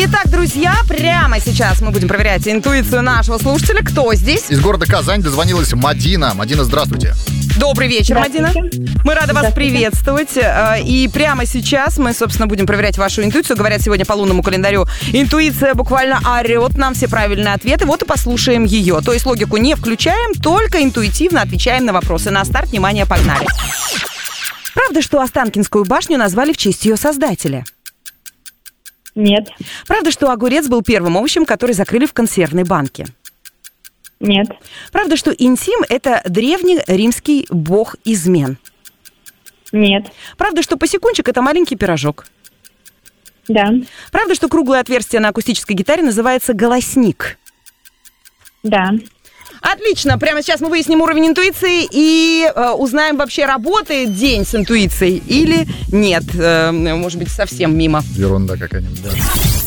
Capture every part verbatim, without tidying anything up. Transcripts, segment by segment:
Итак, друзья, прямо сейчас мы будем проверять интуицию нашего слушателя. Кто здесь? Из города Казань дозвонилась Мадина. Мадина, здравствуйте. Добрый вечер, Мадина. Мы рады вас приветствовать. И прямо сейчас мы, собственно, будем проверять вашу интуицию. Говорят, сегодня по лунному календарю интуиция буквально орет нам все правильные ответы. Вот и послушаем ее. То есть логику не включаем, только интуитивно отвечаем на вопросы. На старт, внимание, погнали. Правда, что Останкинскую башню назвали в честь ее создателя? Нет. Правда, что огурец был первым овощем, который закрыли в консервной банке? Нет. Правда, что интим – это древний римский бог измен? Нет. Правда, что посекунчик – это маленький пирожок? Да. Правда, что круглое отверстие на акустической гитаре называется голосник? Да. Отлично. Прямо сейчас мы выясним уровень интуиции и э, узнаем, вообще работает день с интуицией или нет. Э, может быть, совсем мимо. Ерунда какая-нибудь, да.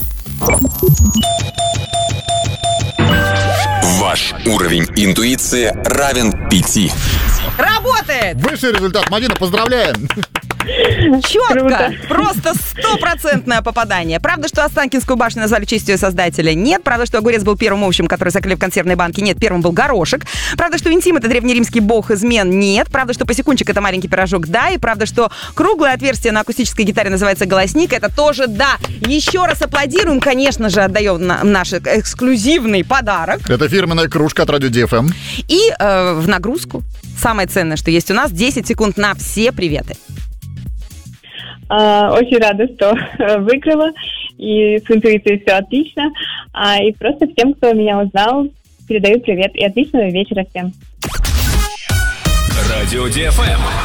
Ваш уровень интуиции равен пяти. Работает! Высший результат. Мадина, поздравляем. Четко! Круто. Просто стопроцентное попадание. Правда, что Останкинскую башню назвали в честь ее создателя? Нет. Правда, что огурец был первым овощем, который закрыли в консервной банке? Нет. Первым был горошек. Правда, что интим — это древнеримский бог измен? Нет. Правда, что посекунчик — это маленький пирожок? Да. И правда, что круглое отверстие на акустической гитаре называется голосник? Это тоже да. Еще раз аплодируем. Конечно же, отдаем на- наш эксклюзивный подарок. Это фирменная кружка от Радио Ди Эф Эм. И э, в нагрузку самое ценное, что есть у нас, десять секунд на все приветы. А, очень рада, что выиграла. И с интуицией все отлично. А, и просто всем, кто меня узнал, передаю привет. И отличного вечера всем. Радио Ди Эф Эм.